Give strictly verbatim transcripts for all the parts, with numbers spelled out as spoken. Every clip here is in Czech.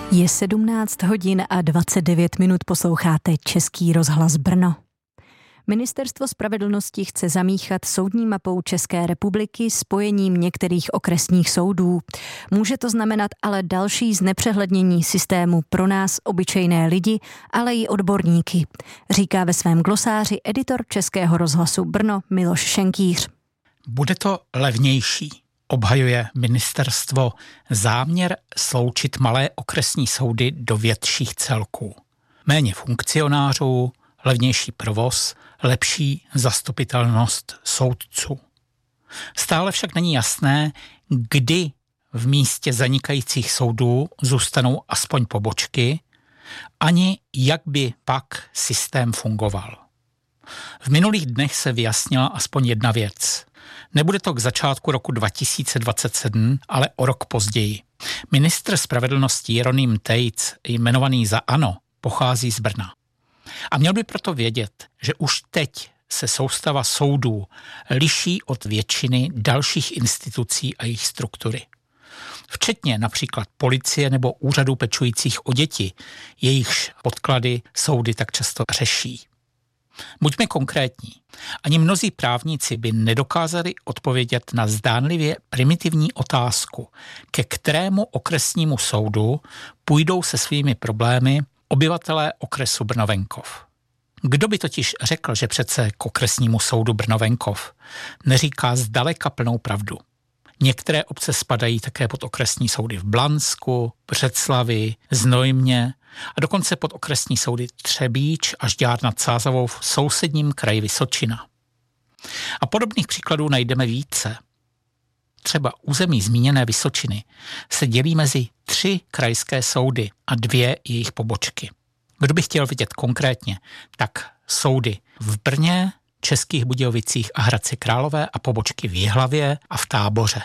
Je sedmnáct hodin a dvacet devět minut, posloucháte Český rozhlas Brno. Ministerstvo spravedlnosti chce zamíchat soudní mapou České republiky spojením některých okresních soudů. Může to znamenat ale další znepřehlednění systému pro nás, obyčejné lidi, ale i odborníky, říká ve svém glosáři editor Českého rozhlasu Brno Miloš Šenkýř. Bude to levnější, obhajuje ministerstvo záměr sloučit malé okresní soudy do větších celků. Méně funkcionářů, levnější provoz, lepší zastupitelnost soudců. Stále však není jasné, kdy v místě zanikajících soudů zůstanou aspoň pobočky, ani jak by pak systém fungoval. V minulých dnech se vyjasnila aspoň jedna věc. Nebude to k začátku roku dva tisíce dvacet sedm, ale o rok později. Ministr spravedlnosti Jeroným Tejc, jmenovaný za ANO, pochází z Brna. A měl by proto vědět, že už teď se soustava soudů liší od většiny dalších institucí a jejich struktury. Včetně například policie nebo úřadů pečujících o děti, jejichž podklady soudy tak často řeší. Buďme konkrétní. Ani mnozí právníci by nedokázali odpovědět na zdánlivě primitivní otázku, ke kterému okresnímu soudu půjdou se svými problémy obyvatelé okresu Brno-Venkov. Kdo by totiž řekl, že přece k okresnímu soudu Brno-Venkov neříká zdaleka plnou pravdu. Některé obce spadají také pod okresní soudy v Blansku, Břeclavi, Znojmě a dokonce pod okresní soudy Třebíč a Žďár nad Sázavou v sousedním kraji Vysočina. A podobných příkladů najdeme více. Třeba území zmíněné Vysočiny se dělí mezi tři krajské soudy a dvě jejich pobočky. Kdo by chtěl vidět konkrétně, tak soudy v Brně, Českých Budějovicích a Hradci Králové a pobočky v Jihlavě a v Táboře.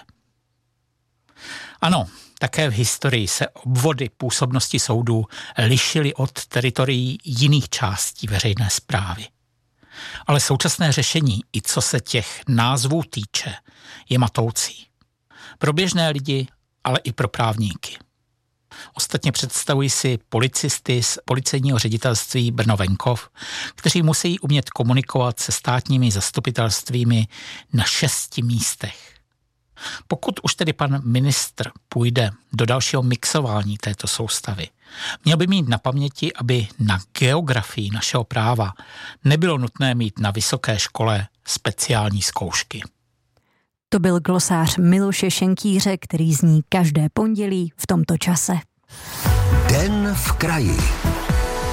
Ano, také v historii se obvody působnosti soudů lišily od teritorií jiných částí veřejné správy. Ale současné řešení, i co se těch názvů týče, je matoucí. Pro běžné lidi, ale i pro právníky. Ostatně představuji si policisty z policejního ředitelství Brno-Venkov, kteří musí umět komunikovat se státními zastupitelstvími na šesti místech. Pokud už tedy pan ministr půjde do dalšího mixování této soustavy, měl by mít na paměti, aby na geografii našeho práva nebylo nutné mít na vysoké škole speciální zkoušky. To byl glosář Miloše Šenkýře, který zní každé pondělí v tomto čase. Den v kraji.